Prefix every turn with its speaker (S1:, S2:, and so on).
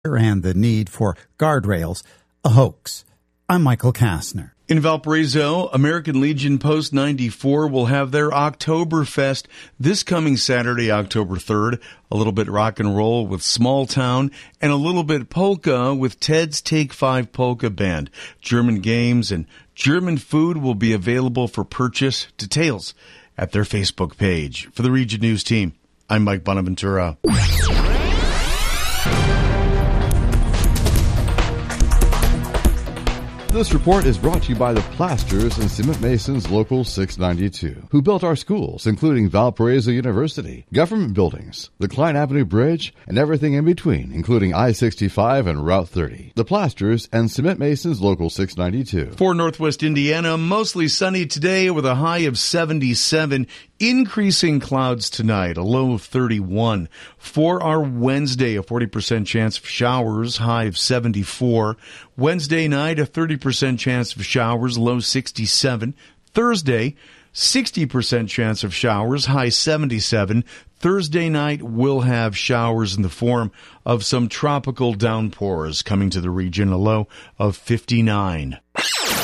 S1: and the need for guardrails a hoax. I'm Michael Kastner.
S2: In Valparaiso, American Legion Post 94 will have their Oktoberfest this coming Saturday, October 3rd. A little bit rock and roll with Small Town and a little bit polka with Ted's Take 5 Polka Band. German games and German food will be available for purchase. Details at their Facebook page. For the Region News team, I'm Mike Bonaventura.
S3: This report is brought to you by the Plasters and Cement Masons Local 692, who built our schools, including Valparaiso University, government buildings, the Klein Avenue Bridge, and everything in between, including I-65 and Route 30. The Plasters and Cement Masons Local 692.
S2: For Northwest Indiana, mostly sunny today with a high of 77. Increasing clouds tonight, a low of 31. For our Wednesday, a 40% chance of showers, high of 74. Wednesday night, a 30% chance of showers, low 67. Thursday, 60% chance of showers, high 77. Thursday night, we'll have showers in the form of some tropical downpours coming to the region, a low of 59.